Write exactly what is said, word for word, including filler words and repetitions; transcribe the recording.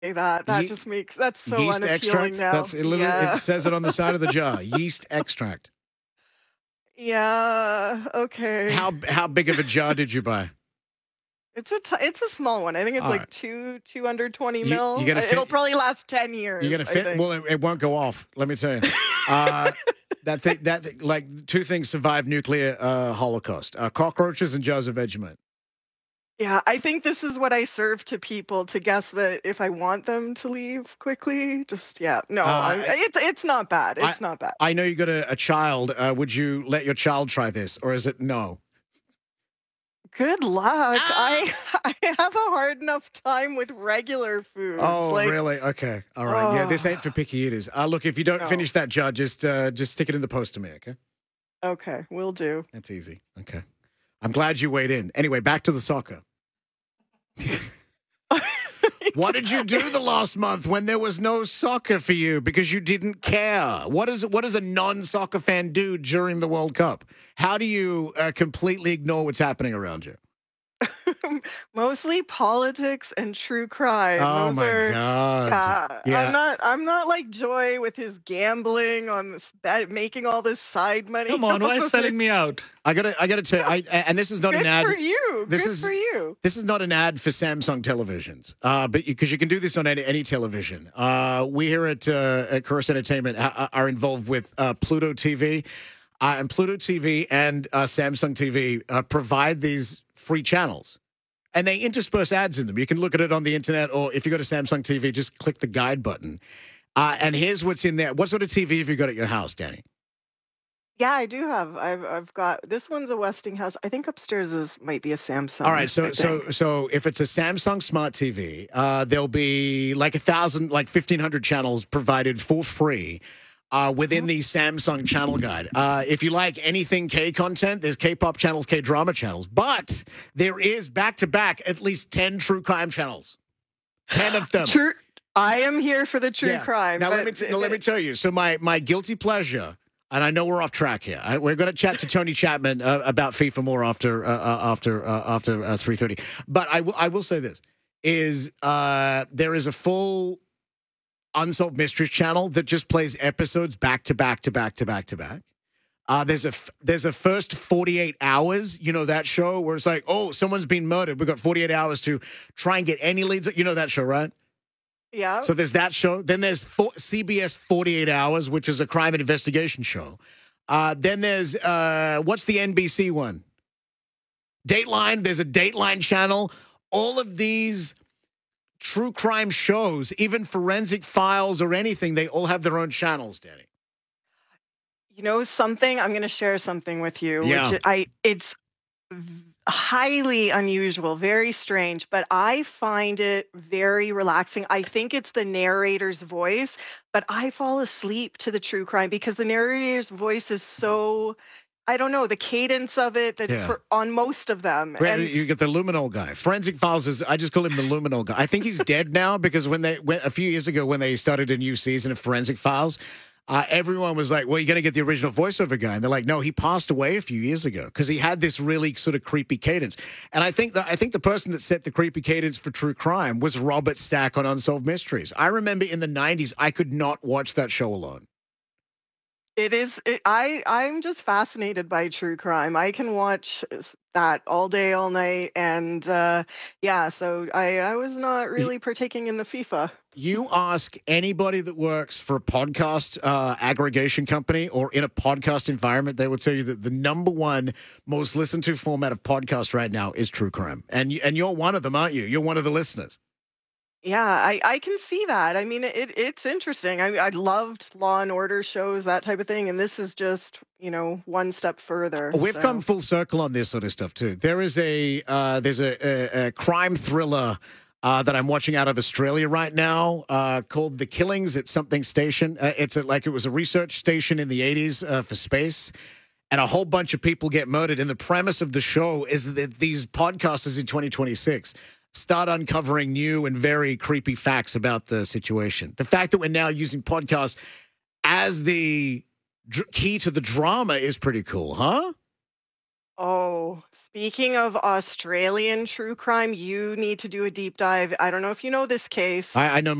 that. That Ye- just makes that's so yeast unappealing extract. now. That's it. Literally, Yeah. it says it on the side of the jar. Yeast extract. Yeah. Okay. How how big of a jar did you buy? It's a t- it's a small one. I think it's All like right. two two hundred twenty You you mil. gonna Uh, It'll fit? probably last ten You're years, gonna I fit? think. Well, it, it won't go off. Let me tell you. Uh, that thing, that thing- like two things survived nuclear uh, holocaust: uh, cockroaches and jars of Vegemite. Yeah, I think this is what I serve to people to guess that if I want them to leave quickly, just yeah. No, I, Uh, it's it's not bad. I It's not bad. I know you got a, a child. Uh, would you let your child try this, or is it no? Good luck. Ah! I I have a hard enough time with regular foods. Oh, Like, really? Okay. All right. Yeah, this ain't oh for picky eaters. Uh, look, if you don't no. finish that jar, just uh, just stick it in the post to me, okay? Okay, will do. That's easy. Okay. I'm glad you weighed in. Anyway, back to the soccer. What did you do the last month when there was no soccer for you because you didn't care? What is what does a non-soccer fan do during the World Cup? How do you uh, completely ignore what's happening around you? Mostly politics and true crime. Oh Those my are God. yeah. I'm Yeah. not I'm not like Joy with his gambling on this bet, making all this side money Come on, why off is of selling it. me out? I gotta I gotta tell you, I and this is not an Good ad. for you. This Good is for you. This is not an ad for Samsung televisions, uh, but because you, you can do this on any, any television. Uh, we here at uh, at Chorus Entertainment ha- are involved with uh, Pluto T V, uh, and Pluto T V and uh, Samsung T V uh, provide these free channels, and they intersperse ads in them. You can look at it on the internet, or if you go to Samsung T V, just click the guide button. Uh, and here's what's in there. What sort of T V have you got at your house, Danny? Yeah, I do have. I've I've got this one's a Westinghouse. I think upstairs is might be a All right, Samsung. so I so think. so if it's a Samsung Smart T V, uh, there'll be like a thousand, like fifteen hundred channels provided for free uh, within Mhm. the Samsung channel guide. Uh, if you like anything K content, there's K-pop channels, K-drama channels, but there is back to back at least ten true crime channels, ten of them. True. I am here for the true Yeah. crime. Now let but me t- th- now, let me th- tell you. So my my guilty pleasure, and I know we're off track here. I, we're going to chat to Tony Chapman uh, about FIFA more after uh, uh, after uh, after uh, three thirty. But I will I will say this is uh, there is a full Unsolved Mysteries channel that just plays episodes back to back to back to back to back. Uh, there's a f- there's a first forty-eight hours, you know that show where it's like, oh, someone's been murdered. We've got forty-eight hours to try and get any leads. You know that show, right? yeah. So there's that show. Then there's for- C B S forty-eight hours, which is a crime and investigation show. Uh, then there's, uh, what's the N B C one? Dateline. There's a Dateline channel. All of these true crime shows, even Forensic Files or anything, they all have their own channels, Danny. You know something? I'm going to share something with you, Yeah. which I it's v- highly unusual, very strange, but I find it very relaxing. I think it's the narrator's voice, but I fall asleep to the true crime because the narrator's voice is so I don't know, the cadence of it that Yeah. for, on most of them. Well, And you get the luminol guy. Forensic Files is, I just call him the luminol guy. I think he's dead now because when they, when, a few years ago when they started a new season of Forensic Files, uh, everyone was like, well, you're going to get the original voiceover guy. And they're like, no, he passed away a few years ago because he had this really sort of creepy cadence. And I think that, I think the person that set the creepy cadence for true crime was Robert Stack on Unsolved Mysteries. I remember in the nineties, I could not watch that show alone. it is it, I I'm just fascinated by true crime. I can watch s- that all day all night and uh yeah, so I I was not really partaking in the FIFA. You ask anybody that works for a podcast uh, aggregation company or in a podcast environment, they will tell you that the number one most listened to format of podcast right now is true crime. And, you, and you're one of them, aren't you? You're one of the listeners. Yeah, I I can see that. I mean, it it's interesting. I I loved Law and Order shows, that type of thing, and this is just, you know, one step further. We've come So, full circle on this sort of stuff too. There is a uh, there's a, a, a crime thriller uh, that I'm watching out of Australia right now uh, called The Killings at something station. Uh, it's a, like it was a research station in the eighties uh, for space. And a whole bunch of people get murdered. And the premise of the show is that these podcasters in twenty twenty-six start uncovering new and very creepy facts about the situation. The fact that we're now using podcasts as the dr- key to the drama is pretty cool, huh? Oh, speaking of Australian true crime, you need to do a deep dive. I don't know if you know this case. I, I know